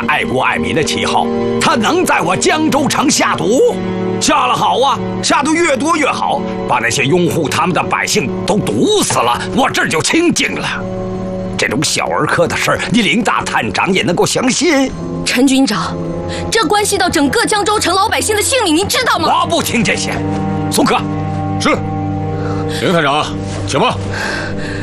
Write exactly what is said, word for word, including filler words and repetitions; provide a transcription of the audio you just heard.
爱国爱民的旗号，他能在我江州城下毒？下了好啊，下毒越多越好，把那些拥护他们的百姓都毒死了，我这儿就清净了。这种小儿科的事儿，你林大探长也能够相信？ 陈军长，这关系到整个江州城老百姓的性命，您知道吗？ 我不听这些。松科， 是。林探长，请吧。